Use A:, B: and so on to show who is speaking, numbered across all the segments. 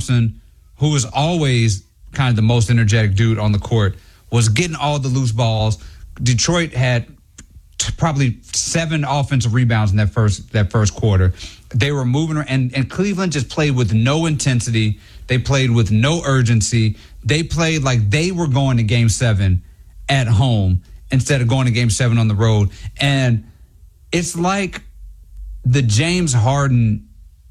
A: Thompson, who was always kind of the most energetic dude on the court, was getting all the loose balls. Detroit had probably 7 offensive rebounds in that first quarter. They were moving, and Cleveland just played with no intensity. They played with no urgency. They played like they were going to Game 7 at home instead of going to Game 7 on the road. And it's like the James Harden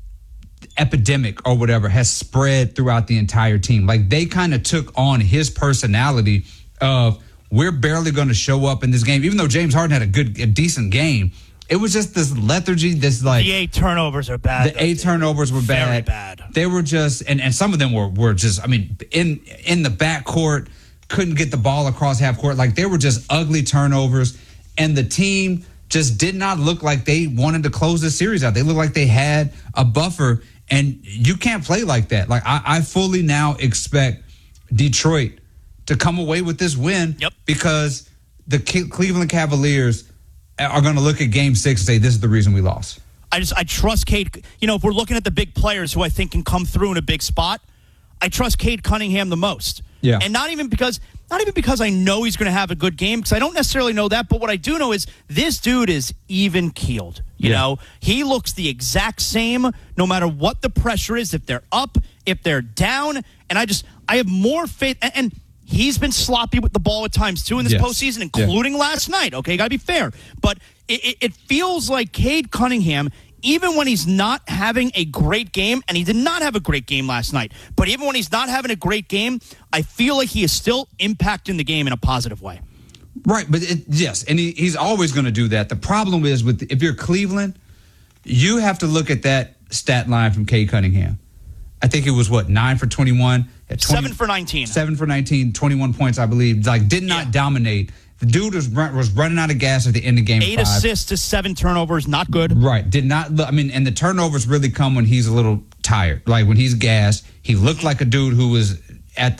A: epidemic or whatever has spread throughout the entire team. Like they kind of took on his personality of, we're barely going to show up in this game. Even though James Harden had a decent game, it was just this lethargy, this like...
B: The 8 turnovers are bad.
A: The 8 turnovers were bad.
B: Very bad.
A: They were just... And some of them were just, I mean, in the backcourt, couldn't get the ball across half court. Like, they were just ugly turnovers. And the team just did not look like they wanted to close the series out. They looked like they had a buffer. And you can't play like that. Like, I fully now expect Detroit to come away with this win.
B: Yep.
A: Because the Cleveland Cavaliers are going to look at Game 6 and say, this is the reason we lost.
B: I trust Cade. You know, if we're looking at the big players who I think can come through in a big spot, I trust Cade Cunningham the most.
A: Yeah.
B: And not even because I know he's going to have a good game, because I don't necessarily know that, but what I do know is this dude is even keeled. You know, he looks the exact same no matter what the pressure is, if they're up, if they're down, and I have more faith. And he's been sloppy with the ball at times, too, in this postseason, including last night. Okay, got to be fair. But it feels like Cade Cunningham, even when he's not having a great game, and he did not have a great game last night, but even when he's not having a great game, I feel like he is still impacting the game in a positive way.
A: Right, but and he's always going to do that. The problem is, if you're Cleveland, you have to look at that stat line from Cade Cunningham. I think it was, 9 for 21?
B: 7 for 19.
A: 7 for 19, 21 points, I believe. Like, did not dominate. The dude was running out of gas at the end of Game 5.
B: 8 assists to 7 turnovers, not good.
A: Right, did not. I mean, and the turnovers really come when he's a little tired. Like, when he's gassed, he looked like a dude who was at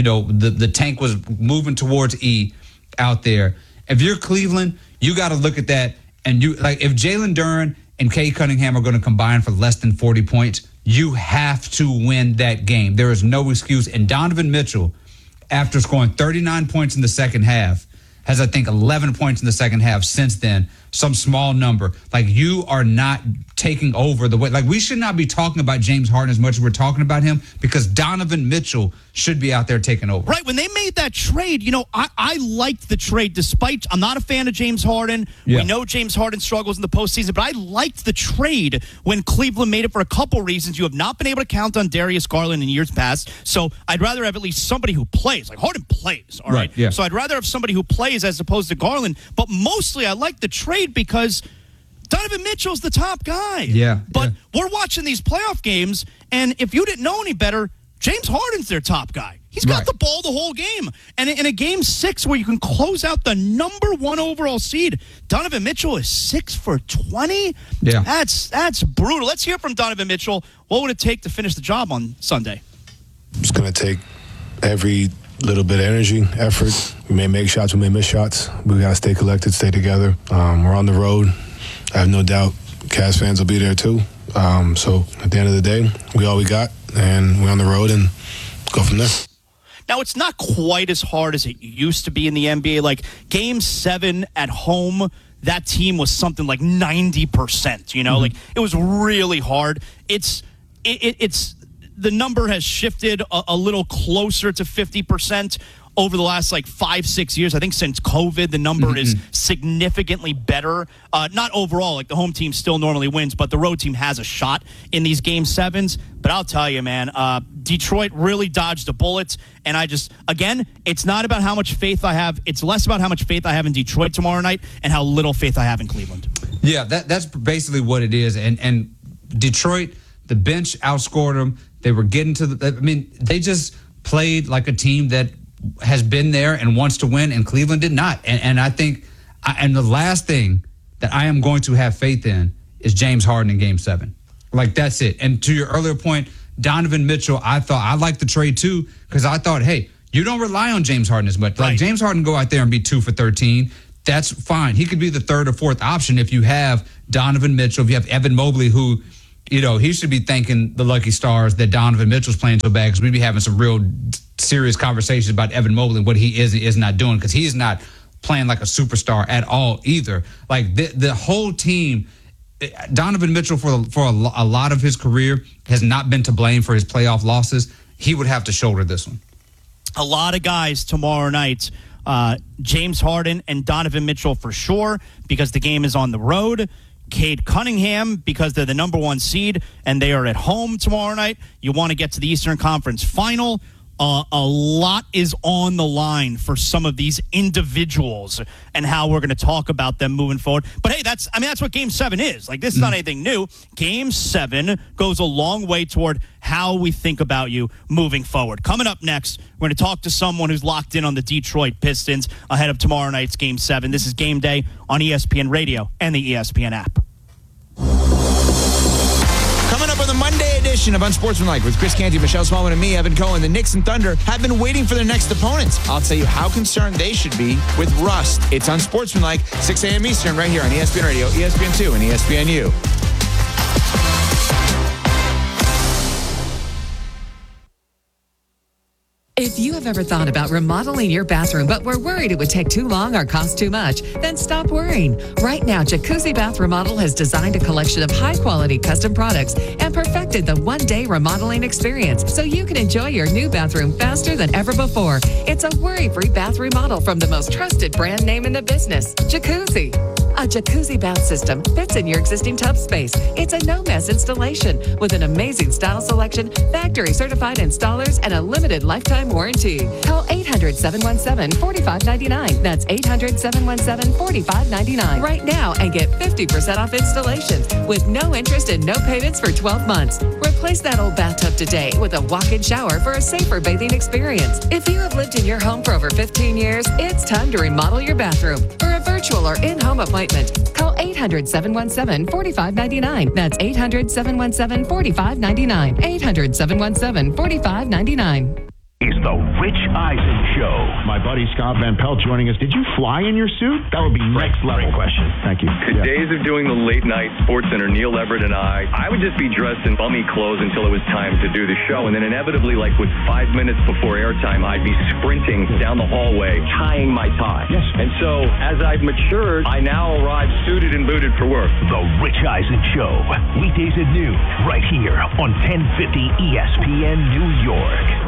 A: the tank was moving towards E out there. If you're Cleveland, you got to look at that. And if Jalen Duren and Cade Cunningham are going to combine for less than 40 points, you have to win that game. There is no excuse. And Donovan Mitchell, after scoring 39 points in the second half, has, I think, 11 points in the second half since then, some small number. Like, you are not taking over the way. Like, we should not be talking about James Harden as much as we're talking about him, because Donovan Mitchell should be out there taking over.
B: Right. When they made that trade, I liked the trade, despite I'm not a fan of James Harden. Yeah. We know James Harden struggles in the postseason, but I liked the trade when Cleveland made it for a couple reasons. You have not been able to count on Darius Garland in years past, so I'd rather have at least somebody who plays. Like, Harden plays, all right?
A: Yeah.
B: So I'd rather have somebody who plays as opposed to Garland, but mostly I like the trade because Donovan Mitchell's the top guy.
A: Yeah.
B: But we're watching these playoff games, and if you didn't know any better, James Harden's their top guy. He's got the ball the whole game. And in a Game 6 where you can close out the number 1 overall seed, Donovan Mitchell is 6 for 20?
A: Yeah.
B: That's brutal. Let's hear from Donovan Mitchell. What would it take to finish the job on Sunday?
C: It's going to take every little bit of energy, effort. We may make shots, we may miss shots. We got to stay collected, stay together. We're on the road. I have no doubt Cavs fans will be there too. So at the end of the day, we all we got, and we're on the road and go from there.
B: Now, it's not quite as hard as it used to be in the NBA. Like, Game 7 at home, that team was something like 90%, Like, it was really hard. It's the number has shifted a little closer to 50% over the last 5-6 years. I think since COVID, the number is significantly better. Not overall, the home team still normally wins, but the road team has a shot in these Game 7s. But I'll tell you, man, Detroit really dodged a bullet. And again, it's not about how much faith I have. It's less about how much faith I have in Detroit tomorrow night and how little faith I have in Cleveland.
A: Yeah, that's basically what it is. And Detroit, the bench outscored them. They were getting to they just played like a team that has been there and wants to win, and Cleveland did not. And I think, and the last thing that I am going to have faith in is James Harden in Game 7. Like, that's it. And to your earlier point, Donovan Mitchell, I liked the trade too, because I thought, hey, you don't rely on James Harden as much. Like,
B: right.
A: James Harden go out there and be 2 for 13. That's fine. He could be the third or fourth option if you have Donovan Mitchell, if you have Evan Mobley, who he should be thanking the lucky stars that Donovan Mitchell's playing so bad, because we'd be having some real serious conversations about Evan Mobley and what he is not doing, because he's not playing like a superstar at all either. Like the whole team, Donovan Mitchell for a lot of his career has not been to blame for his playoff losses. He would have to shoulder this one.
B: A lot of guys tomorrow night. James Harden and Donovan Mitchell for sure, because the game is on the road. Cade Cunningham, because they're the number 1 seed and they are at home tomorrow night. You want to get to the Eastern Conference Final. A lot is on the line for some of these individuals and how we're going to talk about them moving forward. But hey, that's what Game 7 is. Like, this is not anything new. Game 7 goes a long way toward how we think about you moving forward. Coming up next, we're going to talk to someone who's locked in on the Detroit Pistons ahead of tomorrow night's Game 7. This is Game Day on ESPN Radio and the ESPN app.
D: Coming up on the Monday edition of Unsportsmanlike with Chris Canty, Michelle Smallman, and me, Evan Cohen, the Knicks and Thunder have been waiting for their next opponents. I'll tell you how concerned they should be with rust. It's Unsportsmanlike, 6 a.m. Eastern, right here on ESPN Radio, ESPN2, and ESPNU.
E: If you have ever thought about remodeling your bathroom but were worried it would take too long or cost too much, then stop worrying. Right now, Jacuzzi Bath Remodel has designed a collection of high-quality custom products and perfected the one-day remodeling experience so you can enjoy your new bathroom faster than ever before. It's a worry-free bath remodel from the most trusted brand name in the business, Jacuzzi. A jacuzzi bath system fits in your existing tub space. It's a no-mess installation with an amazing style selection, factory-certified installers, and a limited lifetime warranty. Call 800-717-4599. That's 800-717-4599 right now and get 50% off installations with no interest and no payments for 12 months. Replace that old bathtub today with a walk-in shower for a safer bathing experience. If you have lived in your home for over 15 years, it's time to remodel your bathroom. For a virtual or in-home appointment, call 800-717-4599. That's 800-717-4599. 800-717-4599.
F: It's the Rich Eisen Show. My buddy Scott Van Pelt joining us. Did you fly in your suit? That would be next level. Great question. Thank you.
G: The days of doing the late night Sports Center, Neil Everett and I would just be dressed in bummy clothes until it was time to do the show. And then inevitably, like with 5 minutes before airtime, I'd be sprinting down the hallway, tying my tie.
F: Yes.
G: And so as I've matured, I now arrive suited and booted for work.
F: The Rich Eisen Show. Weekdays at noon, right here on 1050 ESPN New York.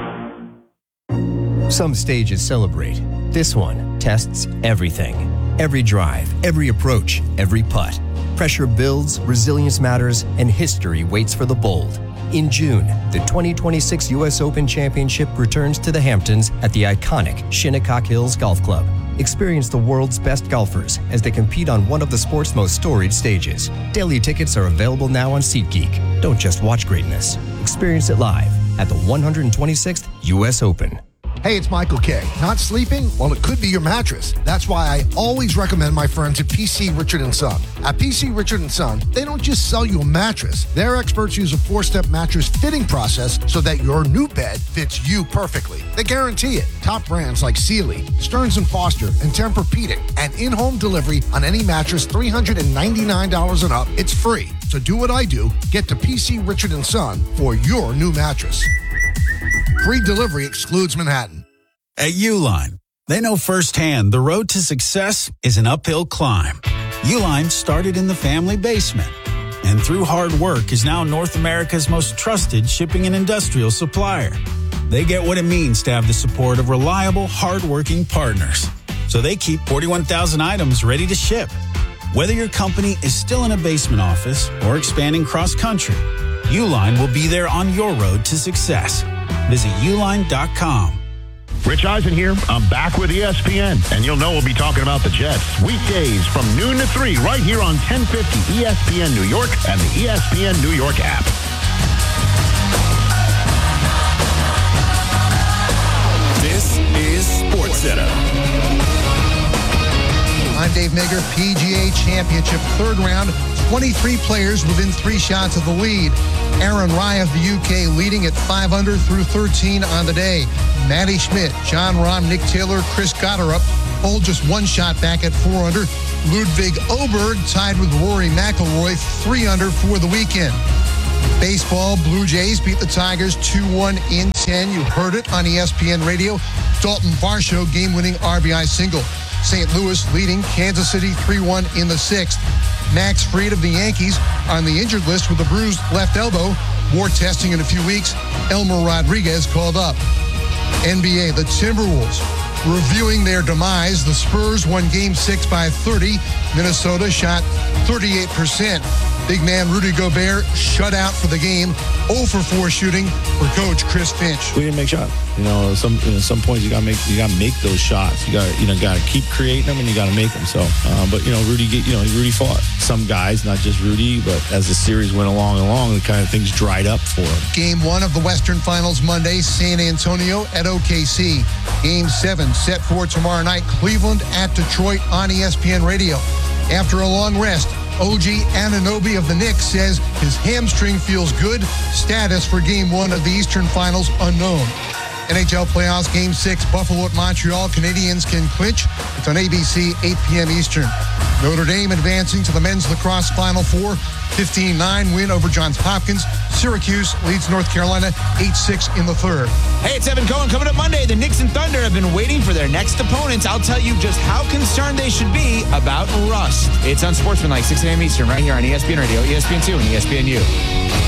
H: Some stages celebrate. This one tests everything. Every drive, every approach, every putt. Pressure builds, resilience matters, and history waits for the bold. In June, the 2026 U.S. Open Championship returns to the Hamptons at the iconic Shinnecock Hills Golf Club. Experience the world's best golfers as they compete on one of the sport's most storied stages. Daily tickets are available now on SeatGeek. Don't just watch greatness. Experience it live at the 126th U.S. Open.
I: Hey, it's Michael K. Not sleeping? Well, it could be your mattress. That's why I always recommend my friends at PC Richard & Son. At PC Richard & Son, they don't just sell you a mattress. Their experts use a 4-step mattress fitting process so that your new bed fits you perfectly. They guarantee it. Top brands like Sealy, Stearns & Foster, and Tempur-Pedic, and in-home delivery on any mattress $399 and up. It's free. So do what I do. Get to PC Richard & Son for your new mattress. Free delivery excludes Manhattan.
J: At Uline, they know firsthand the road to success is an uphill climb. Uline started in the family basement and through hard work is now North America's most trusted shipping and industrial supplier. They get what it means to have the support of reliable, hardworking partners. So they keep 41,000 items ready to ship. Whether your company is still in a basement office or expanding cross-country, Uline will be there on your road to success. Visit uline.com.
F: Rich Eisen here. I'm back with ESPN, and you'll know we'll be talking about the Jets weekdays from noon to 3 right here on 1050 ESPN New York and the ESPN New York app.
K: This is SportsCenter.
I: I'm Dave Mager, PGA Championship third round. 23 players within 3 shots of the lead. Aaron Rai of the UK leading at 5 under through 13 on the day. Matty Schmidt, John Rahm, Nick Taylor, Chris Gotterup all just 1 shot back at 4 under. Ludwig Oberg tied with Rory McIlroy 3 under for the weekend. Baseball, Blue Jays beat the Tigers 2-1 in 10. You heard it on ESPN Radio. Dalton Varsho game-winning RBI single. St. Louis leading Kansas City 3-1 in the 6th. Max Fried of the Yankees on the injured list with a bruised left elbow. More testing in a few weeks. Elmer Rodriguez called up. NBA, the Timberwolves reviewing their demise. The Spurs won Game 6 by 30. Minnesota shot 38%. Big man Rudy Gobert shut out for the game. 0 for 4 shooting for Coach Chris Finch.
L: We didn't make shots. Some points you gotta make those shots. You gotta keep creating them, and you gotta make them. So, Rudy fought. Some guys, not just Rudy, but as the series went along, the kind of things dried up for him.
I: Game 1 of the Western Finals Monday, San Antonio at OKC. Game 7 set for tomorrow night, Cleveland at Detroit on ESPN Radio. After a long rest, OG Anunoby of the Knicks says his hamstring feels good. Status for Game 1 of the Eastern Finals unknown. NHL playoffs, Game 6, Buffalo at Montreal. Canadiens can clinch. It's on ABC, 8 p.m. Eastern. Notre Dame advancing to the men's lacrosse Final Four. 15-9 win over Johns Hopkins. Syracuse leads North Carolina 8-6 in the third.
D: Hey, it's Evan Cohen. Coming up Monday, the Knicks and Thunder have been waiting for their next opponents. I'll tell you just how concerned they should be about rust. It's on Sportsmanlike, 6 a.m. Eastern, right here on ESPN Radio, ESPN2, and ESPNU.